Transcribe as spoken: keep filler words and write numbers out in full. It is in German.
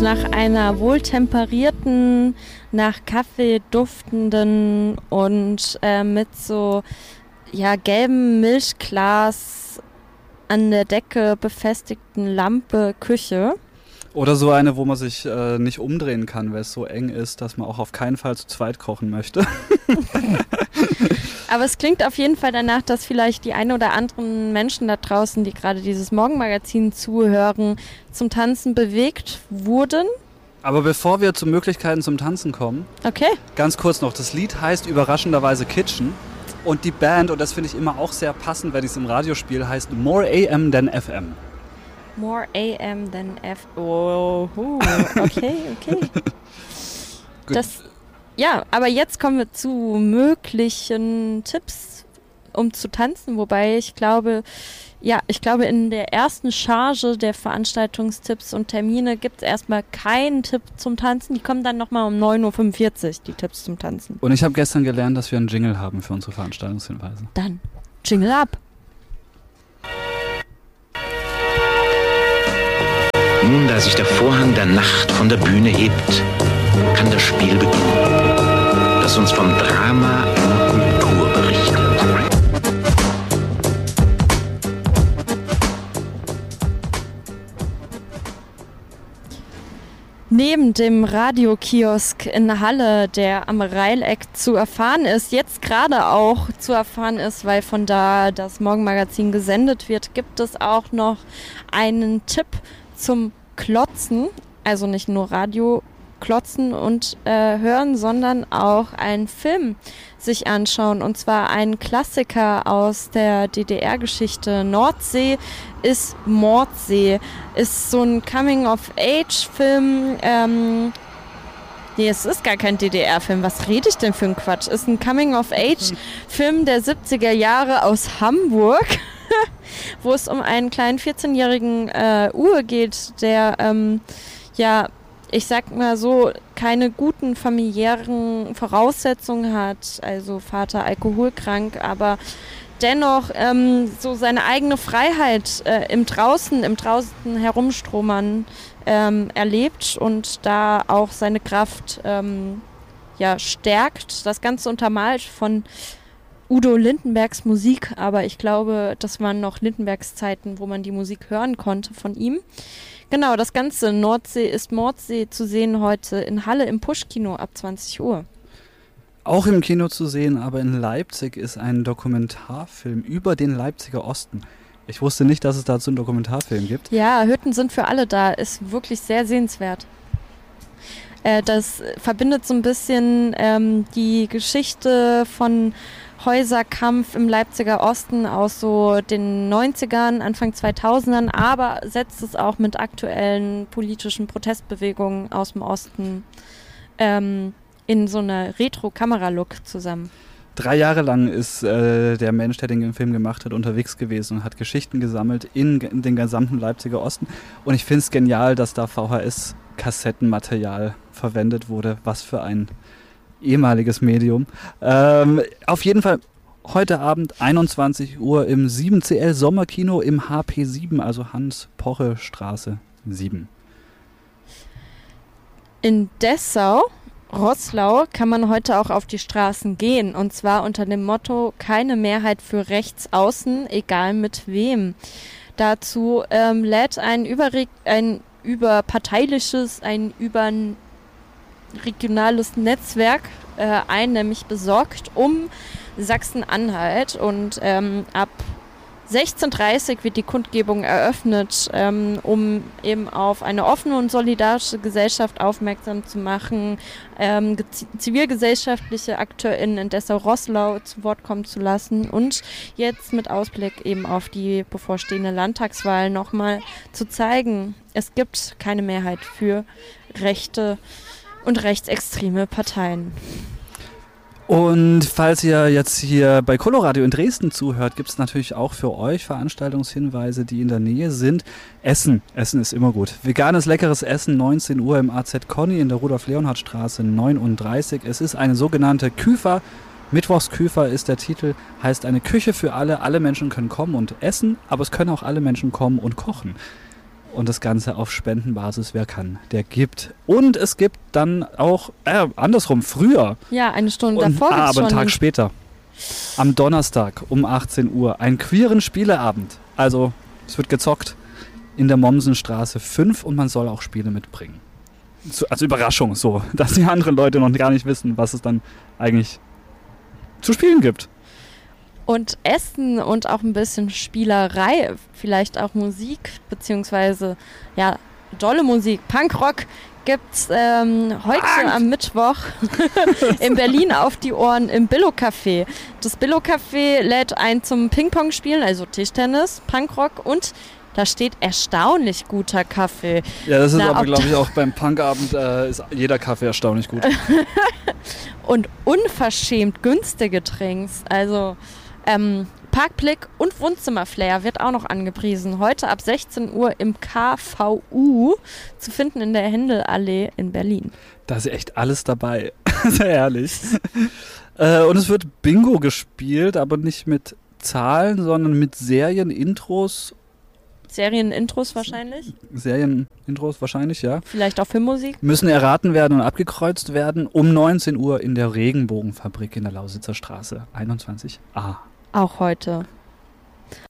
nach einer wohltemperierten, nach Kaffee duftenden und äh, mit so ja, gelbem Milchglas an der Decke befestigten Lampe Küche. Oder so eine, wo man sich äh, nicht umdrehen kann, weil es so eng ist, dass man auch auf keinen Fall zu zweit kochen möchte. Aber es klingt auf jeden Fall danach, dass vielleicht die ein oder anderen Menschen da draußen, die gerade dieses Morgenmagazin zuhören, zum Tanzen bewegt wurden. Aber bevor wir zu Möglichkeiten zum Tanzen kommen, okay. ganz kurz noch, das Lied heißt überraschenderweise Kitchen und die Band, und das finde ich immer auch sehr passend, wenn ich es im Radio spiele, heißt More A M Than F M. More A M than F... Oh, okay, okay. Das, ja, aber jetzt kommen wir zu möglichen Tipps, um zu tanzen. Wobei ich glaube, ja, ich glaube, in der ersten Charge der Veranstaltungstipps und Termine gibt es erstmal keinen Tipp zum Tanzen. Die kommen dann nochmal um neun Uhr fünfundvierzig, die Tipps zum Tanzen. Und ich habe gestern gelernt, dass wir einen Jingle haben für unsere Veranstaltungshinweise. Dann Jingle ab. Nun, da sich der Vorhang der Nacht von der Bühne hebt, kann das Spiel beginnen, das uns vom Drama einer Kultur berichtet. Neben dem Radiokiosk in Halle, der am Reileck zu erfahren ist, jetzt gerade auch zu erfahren ist, weil von da das Morgenmagazin gesendet wird, gibt es auch noch einen Tipp zum Klotzen, also nicht nur Radio klotzen und äh, hören, sondern auch einen Film sich anschauen, und zwar einen Klassiker aus der D D R-Geschichte. Nordsee ist Mordsee, ist so ein Coming-of-Age-Film. Ähm, nee, es ist gar kein D D R-Film. Was rede ich denn für ein Quatsch? Ist ein Coming-of-Age-Film der siebziger Jahre aus Hamburg, wo es um einen kleinen vierzehnjährigen äh, Uwe geht, der ähm, ja, ich sag mal so, keine guten familiären Voraussetzungen hat, also Vater alkoholkrank, aber dennoch ähm, so seine eigene Freiheit äh, im Draußen, im Draußen herumstromern ähm, erlebt und da auch seine Kraft ähm, ja, stärkt. Das Ganze untermalt von Udo Lindenbergs Musik, aber ich glaube, das waren noch Lindenbergs Zeiten, wo man die Musik hören konnte von ihm. Genau, das Ganze, Nordsee ist Mordsee, zu sehen heute in Halle im Push-Kino ab zwanzig Uhr. Auch im Kino zu sehen, aber in Leipzig ist ein Dokumentarfilm über den Leipziger Osten. Ich wusste nicht, dass es dazu einen Dokumentarfilm gibt. Ja, Hütten sind für alle da, ist wirklich sehr sehenswert. Äh, das verbindet so ein bisschen ähm, die Geschichte von Häuserkampf im Leipziger Osten aus so den neunzigern, Anfang zweitausendern, aber setzt es auch mit aktuellen politischen Protestbewegungen aus dem Osten ähm, in so einer Retro-Kamera-Look zusammen. Drei Jahre lang ist äh, der Mensch, der den Film gemacht hat, unterwegs gewesen und hat Geschichten gesammelt in, in den gesamten Leipziger Osten. Und ich finde es genial, dass da V H S-Kassettenmaterial verwendet wurde. Was für ein ehemaliges Medium. Ähm, auf jeden Fall heute Abend einundzwanzig Uhr im sieben C L Sommerkino im H P sieben, also Hans-Poche-Straße sieben. In Dessau, Roßlau, kann man heute auch auf die Straßen gehen, und zwar unter dem Motto: keine Mehrheit für Rechtsaußen, egal mit wem. Dazu ähm, lädt ein, überre- ein überparteiliches, ein über regionales Netzwerk äh, ein, nämlich Besorgt um Sachsen-Anhalt, und ähm, ab sechzehn Uhr dreißig wird die Kundgebung eröffnet, ähm, um eben auf eine offene und solidarische Gesellschaft aufmerksam zu machen, ähm, zivilgesellschaftliche AkteurInnen in Dessau-Roßlau zu Wort kommen zu lassen und jetzt mit Ausblick eben auf die bevorstehende Landtagswahl nochmal zu zeigen, es gibt keine Mehrheit für rechte und rechtsextreme Parteien. Und falls ihr jetzt hier bei Coloradio in Dresden zuhört, gibt es natürlich auch für euch Veranstaltungshinweise, die in der Nähe sind. Essen, Essen ist immer gut. Veganes, leckeres Essen, neunzehn Uhr im A Z Conny in der Rudolf-Leonhard-Straße neununddreißig. Es ist eine sogenannte Küfer. Mittwochsküfer ist der Titel, heißt eine Küche für alle. Alle Menschen können kommen und essen, aber es können auch alle Menschen kommen und kochen. Und das Ganze auf Spendenbasis, wer kann, der gibt. Und es gibt dann auch, äh, andersrum, früher. Ja, eine Stunde und, davor ah, gibt's aber einen schon. Tag später. Am Donnerstag um achtzehn Uhr. Einen queeren Spieleabend. Also, es wird gezockt in der Mommsenstraße fünf und man soll auch Spiele mitbringen. So, als Überraschung so, dass die anderen Leute noch gar nicht wissen, was es dann eigentlich zu spielen gibt. Und Essen und auch ein bisschen Spielerei, vielleicht auch Musik, beziehungsweise ja, dolle Musik, Punkrock gibt's ähm, heute Punk. am Mittwoch in Berlin auf die Ohren im Billo-Café. Das Billo-Café lädt ein zum Ping-Pong-Spielen, also Tischtennis, Punkrock und da steht erstaunlich guter Kaffee. Ja, das ist Na, aber, glaube ich, auch beim Punkabend äh, ist jeder Kaffee erstaunlich gut. Und unverschämt günstige Drinks, also Ähm, Parkblick und Wohnzimmerflair wird auch noch angepriesen. Heute ab sechzehn Uhr im K V U zu finden in der Händelallee in Berlin. Da ist echt alles dabei. Sehr ehrlich. äh, und es wird Bingo gespielt, aber nicht mit Zahlen, sondern mit Serienintros. Serienintros wahrscheinlich? Serienintros wahrscheinlich, ja. Vielleicht auch Filmmusik? Müssen erraten werden und abgekreuzt werden um neunzehn Uhr in der Regenbogenfabrik in der Lausitzer Straße einundzwanzig a. Auch heute.